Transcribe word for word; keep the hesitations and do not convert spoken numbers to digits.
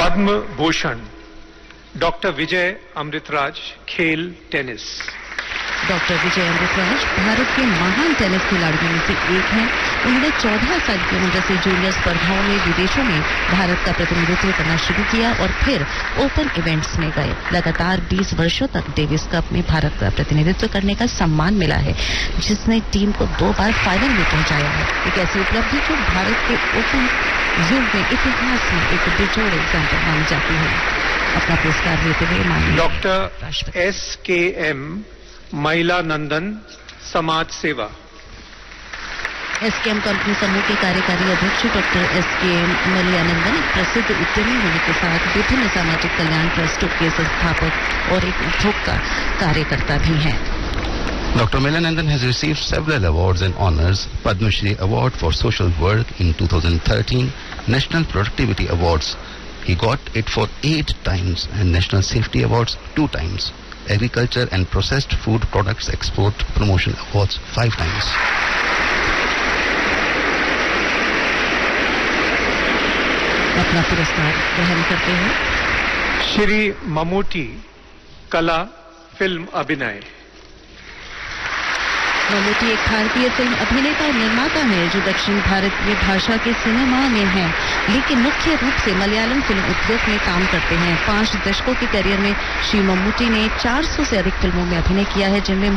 Padma Bhushan doctor Vijay Amritraj, खेल tennis. Doctor Vijay Amritraj Bharat के महान टेनिस खिलाड़ियों में से एक हैं। उन्होंने चौदह साल की उम्र से जूनियर स्पर्धाओं में विदेशों में भारत का प्रतिनिधित्व करना शुरू किया और फिर ओपन इवेंट्स में गए। लगातार बीस वर्षों तक डेविस कप में भारत का प्रतिनिधित्व करने का सम्मान मिला है, जिसने टीम को दो बार फाइनल में पहुंचाया है। एक ऐसी उपलब्धि जो भारत के ओपन युग में इतिहास में एक बेजोड़ एग्जाम्पल मानी जाती है। अपना पुरस्कार लेते हुए माननीय डॉक्टर एस के एम महिला नंदन, समाज सेवा। एसकेएम कंपनी समूह के कार्यकारी अध्यक्ष डॉक्टर एस के एम मलियानंदन एक प्रसिद्ध उद्यमी होने के साथ विभिन्न सामाजिक कल्याण ट्रस्टों के संस्थापक और एक उपभोक्ता कार्यकर्ता भी हैं। Doctor Melianandan has received several awards and honors: Padma Shri Award for Social Work in two thousand thirteen, National Productivity Awards. He got it for eight times, and National Safety Awards two times. Agriculture and Processed Food Products Export Promotion Awards five times. अपना पुरस्कार ग्रहण करते हैं श्री ममूटी, कला, film अभिनय। ममूटी एक भारतीय film अभिनेता और निर्माता है जो दक्षिण भारतीय भाषा के सिनेमा में है, लेकिन मुख्य रूप से मलयालम फिल्म उद्योग में काम करते हैं। पांच दशकों के करियर में श्री ममूटी ने चार सौ से अधिक फिल्मों में अभिनय किया है, जिनमें